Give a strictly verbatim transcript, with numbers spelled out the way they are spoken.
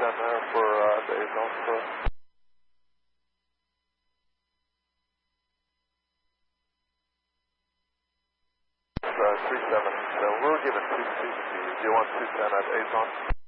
ten there for uh, the eight zone, sir. Uh, three seven, so we'll give it two two to you. Do you want two ten at eight zone?